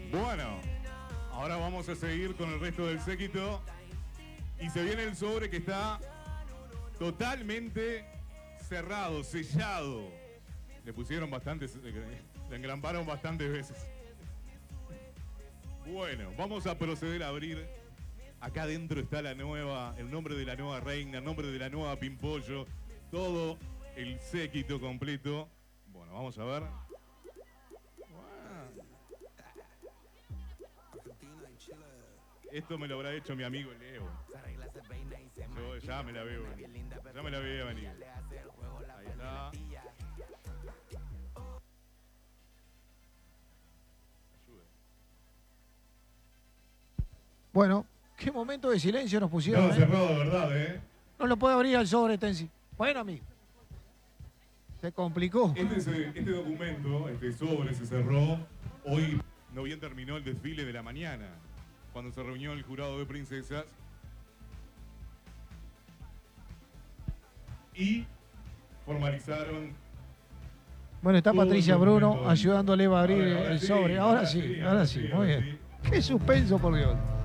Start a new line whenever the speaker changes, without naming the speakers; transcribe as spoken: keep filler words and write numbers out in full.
Bueno, ahora vamos a seguir con el resto del séquito. Y se viene el sobre que está totalmente cerrado, sellado. Le pusieron bastantes, le engramparon bastantes veces. Bueno, vamos a proceder a abrir. Acá adentro está la nueva, el nombre de la nueva reina, el nombre de la nueva Pimpollo, todo el séquito completo. Bueno, vamos a ver. Esto me lo habrá hecho mi amigo Leo. Yo ya me la veo. Ya me la veía venir. Ahí está.
Bueno, qué momento de silencio nos pusieron.
No,
¿eh?
cerrado de verdad, ¿eh?
No lo puede abrir el sobre, Tensi. Bueno, amigo. Se complicó.
Este, se, este documento, este sobre se cerró. Hoy no bien terminó el desfile de la mañana, cuando se reunió el jurado de princesas. Y formalizaron.
Bueno, está
todo
Patricia
el
Bruno
documento.
ayudándole a abrir
Ahora- ahora
el
sí,
sobre. Ahora sí, ahora sí, muy
ahora
bien.
sí.
Qué suspenso, por Dios.